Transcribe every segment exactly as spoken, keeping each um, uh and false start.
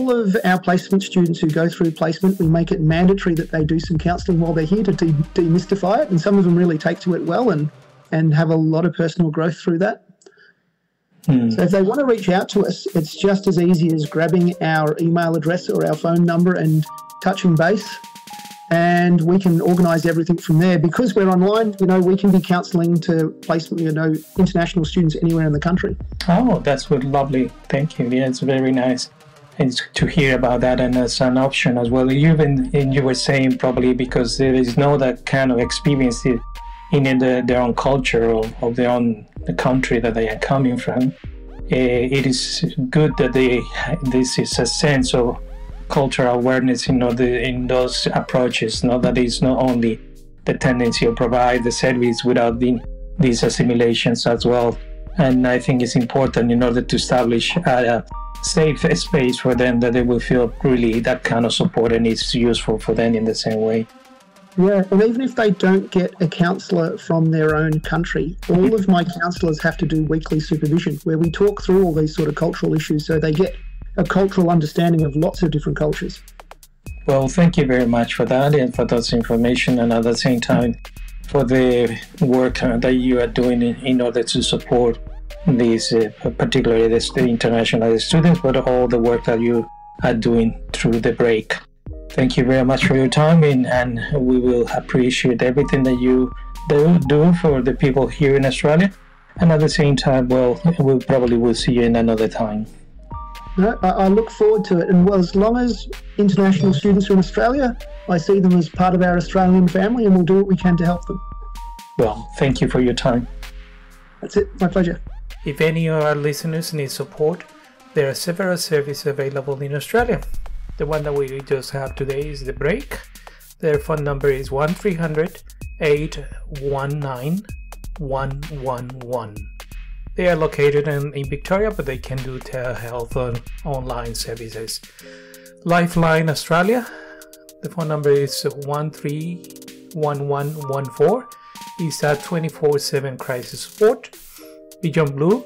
all of our placement students who go through placement, we make it mandatory that they do some counselling while they're here to de- demystify it. And some of them really take to it well and, and have a lot of personal growth through that. Hmm. So if they want to reach out to us, it's just as easy as grabbing our email address or our phone number and touching base. And we can organise everything from there. Because we're online, you know, we can be counselling to placement, you know, international students anywhere in the country. Oh, that's good. Lovely. Thank you. Yeah, it's very nice and to hear about that, and as an option as well. Even and you were saying probably because there is no that kind of experience in, in the, their own culture or of their own the country that they are coming from. Uh, it is good that they this is a sense of cultural awareness, you know, the, in those approaches, not that it's not only the tendency to provide the service without the, these assimilations as well. And I think it's important in order to establish a, a safe space for them that they will feel really that kind of support and it's useful for them in the same way. Yeah, and even if they don't get a counsellor from their own country, all of my counsellors have to do weekly supervision where we talk through all these sort of cultural issues so they get a cultural understanding of lots of different cultures. Well, thank you very much for that and for that information, and at the same time for the work that you are doing in, in order to support these, uh, particularly the, the international students, but all the work that you are doing through the break. Thank you very much for your time, and, and we will appreciate everything that you do, do for the people here in Australia. And at the same time, well, we probably will see you in another time. No, I, I look forward to it. And well, as long as international students are in Australia, I see them as part of our Australian family, and we'll do what we can to help them. Well, thank you for your time. That's it. My pleasure. If any of our listeners need support, there are several services available in Australia. The one that we just have today is The Break. Their phone number is one three hundred, eight one nine, one one one. They are located in, in Victoria, but they can do telehealth on online services. Lifeline Australia, the phone number is one three one one one four. It's a twenty-four seven crisis support. Beyond Blue,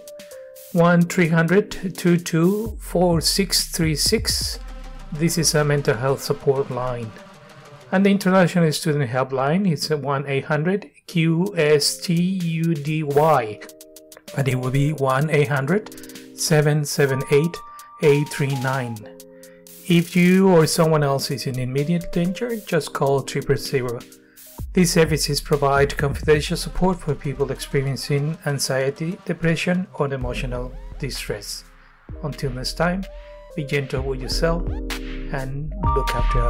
one three hundred, two two four six three six. This is a mental health support line. And the International Student Helpline is one eight hundred Q S T U D Y. But it will be one eight hundred, seven seven eight, eight three nine. If you or someone else is in immediate danger, just call triple zero. These services provide confidential support for people experiencing anxiety, depression, or emotional distress. Until next time, be gentle with yourself and look after